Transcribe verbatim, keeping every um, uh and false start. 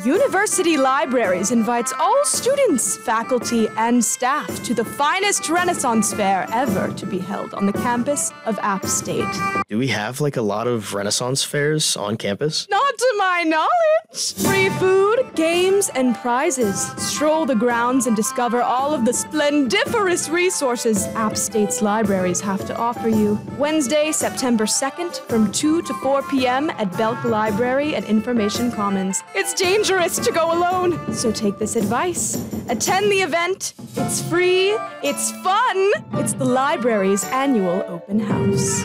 University Libraries invites all students, faculty, and staff to the finest Renaissance fair ever to be held on the campus of App State. Do we have like a lot of Renaissance fairs on campus? Not to my knowledge. Free food, games, and prizes. Stroll the grounds and discover all of the splendiferous resources App State's libraries have to offer you. Wednesday, September second, from two to four p m at Belk Library and Information Commons. It's dangerous to go alone, so take this advice. Attend the event. It's free, it's fun, it's the library's annual open house.